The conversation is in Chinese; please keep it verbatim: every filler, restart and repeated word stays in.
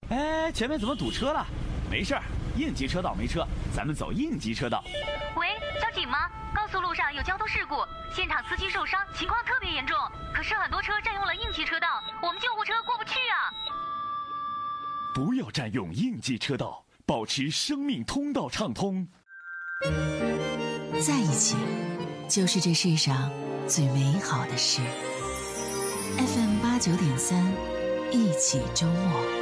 哎，前面怎么堵车了？没事儿，应急车道没车，咱们走应急车道。 喂，交警吗？高速路上有交通事故，现场司机受伤，情况特别严重。可是很多车占用了应急车道，我们救护车过不去啊！ 不要占用应急车道，保持生命通道畅通。 在一起，就是这世上最美好的事。F M 八九点三，一起周末。